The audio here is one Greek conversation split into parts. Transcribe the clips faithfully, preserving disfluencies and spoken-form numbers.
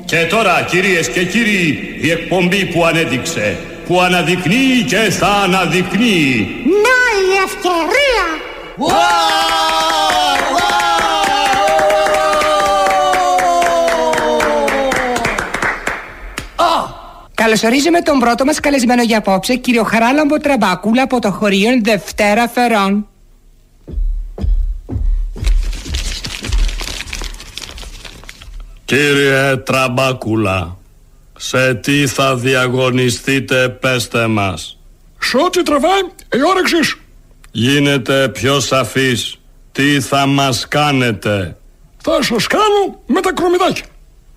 Και τώρα, κυρίες και κύριοι, η εκπομπή που ανέδειξε, που αναδεικνύει και θα αναδεικνύει. Να η ευκαιρία! Καλωσορίζουμε τον πρώτο μας καλεσμένο για απόψε, κύριο Χαράλαμπο Τραμπάκουλα από το χωρίο Δευτέρα Φερών. Κύριε Τραμπάκουλα, σε τι θα διαγωνιστείτε, πέστε μας. Σε ό,τι τραβάει η όρεξή σου. Γίνετε πιο σαφής. Τι θα μας κάνετε? Θα σας κάνω με τα κρομιδάκια.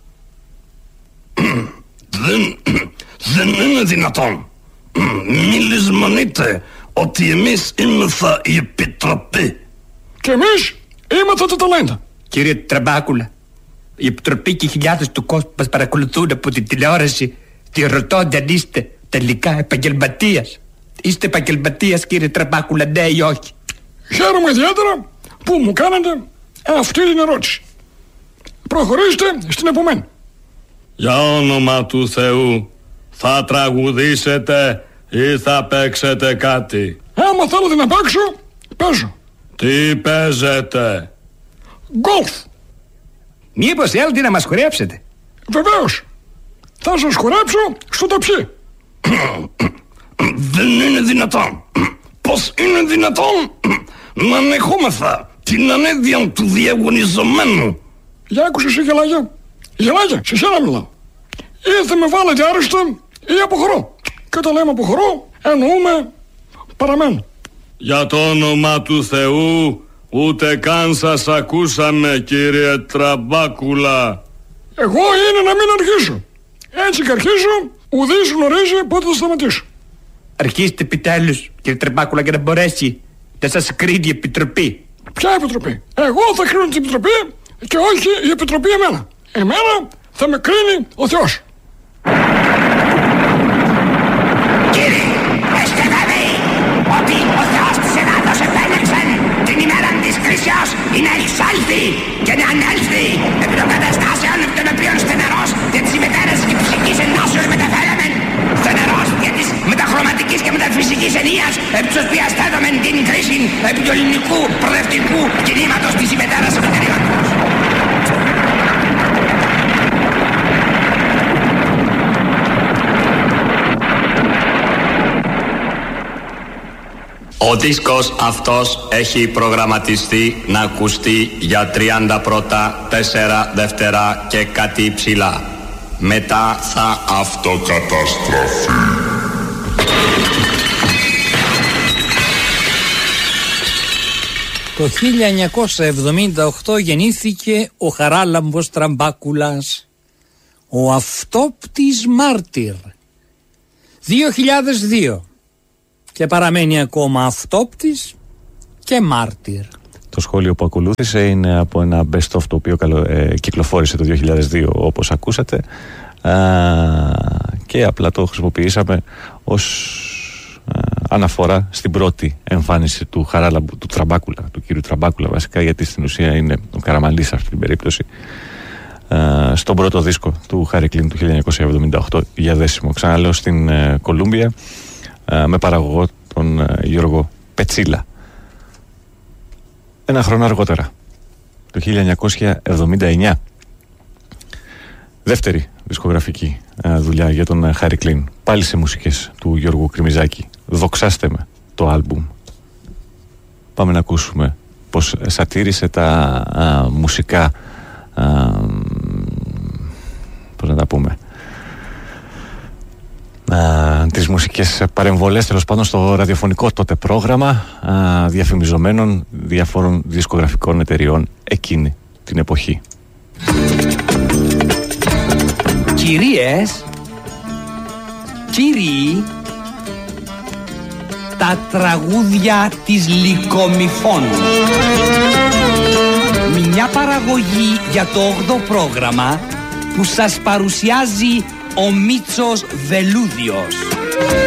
Δεν, δεν είναι δυνατόν. Μη λησμονείτε ότι εμείς είμεθα η Επιτροπή. Και εμείς είμαστε τα ταλέντα. Κύριε Τραμπάκουλα, η Επιτροπή και χιλιάδες του κόσμου μας παρακολουθούν από την τηλεόραση και ρωτώνται αν είστε τελικά επαγγελματίας. Είστε επαγγελματίας, κύριε Τραμπάκουλα, ναι ή όχι? Χαίρομαι ιδιαίτερα που μου κάνετε αυτή την ερώτηση. Προχωρήστε στην επομένη. Για όνομα του Θεού, θα τραγουδήσετε ή θα παίξετε κάτι? Άμα θέλετε να παίξω, παίζω. Τι παίζετε? Γκολφ. Μήπως θέλετε να μας χορέψετε? Βεβαίως. Θα σας χορέψω στο ταψί. Δεν είναι δυνατόν. Πώς είναι δυνατόν να ανεχόμεθα την ανέδεια του διαγωνιζομένου? Για άκουσε εσύ, γελάγια. Γελάγια, σε σένα μιλάω. Ή θα με βάλετε άρρωστα ή αποχωρώ. Και όταν λέμε αποχωρώ, εννοούμε παραμένω. Για το όνομα του Θεού, ούτε καν σας ακούσαμε, κύριε Τραμπάκουλα. Εγώ είναι να μην αρχίσω. Έτσι και αρχίζω, ουδής γνωρίζει πότε θα σταματήσω. Αρχίστε επιτέλους, κύριε Τραμπάκουλα, για να μπορέσει να σας κρίνει η Επιτροπή. Ποια Επιτροπή? Εγώ θα κρίνω την Επιτροπή και όχι η Επιτροπή εμένα. Εμένα θα με κρίνει ο Θεός. Κύριε, είστε βέβαιοι ότι ο Θεός της Ελλάδος επέλεξε την ημέρα της κρίσεως ή να εξάλθει και να ανέλθει επί των καταστάσεων επί των οποίων στενερός για τις ημετέρες και ψυχής ενώσεως μεταφέραμεν, στενερός για της μεταχρωματικής και μεταφυσικής ενίας επί της οποίας θέτομεν την κρίση επί του ελληνικού προοδευτικού κινήματος της ημετέρας επιτερήματος. Ο δίσκος αυτός έχει προγραμματιστεί να ακουστεί για τριάντα πρώτα, τέσσερα δεύτερα και κάτι ψηλά. Μετά θα αυτοκαταστραφεί. Το χίλια εννιακόσια εβδομήντα οκτώ γεννήθηκε ο Χαράλαμπος Τραμπάκουλας, ο αυτόπτης μάρτυρ. δύο χιλιάδες δύο και παραμένει ακόμα αυτόπτης και μάρτυρ. Το σχόλιο που ακολούθησε είναι από ένα best of το οποίο καλο, ε, κυκλοφόρησε το δύο χιλιάδες δύο, όπως ακούσατε, α, και απλά το χρησιμοποιήσαμε ως α, αναφορά στην πρώτη εμφάνιση του Χαράλαμπου, του Τραμπάκουλα, του κύριου Τραμπάκουλα βασικά, γιατί στην ουσία είναι ο Καραμανλής σε αυτή την περίπτωση, α, στον πρώτο δίσκο του Χάρι Κλίν του χίλια εννιακόσια εβδομήντα οκτώ για δέσιμο, ξαναλέω, στην ε, Κολούμπια, με παραγωγό τον Γιώργο Πετσίλα. Ένα χρόνο αργότερα, το χίλια εννιακόσια εβδομήντα εννιά, δεύτερη δισκογραφική δουλειά για τον Χάρι Κλίν, πάλι σε μουσικές του Γιώργου Κρυμιζάκη. Δοξάστε με, το άλμπουμ. Πάμε να ακούσουμε πως σατήρισε τα α, μουσικά α, πώς να τα πούμε α, τις μουσικές παρεμβολές, τέλος πάντων, στο ραδιοφωνικό τότε πρόγραμμα α, διαφημιζομένων διαφόρων δισκογραφικών εταιριών εκείνη την εποχή. Κυρίες, κύριοι, τα τραγούδια της Λυκομυφών. Μια παραγωγή για το όγδοο πρόγραμμα που σας παρουσιάζει ο Μίτσος Βελούδιος.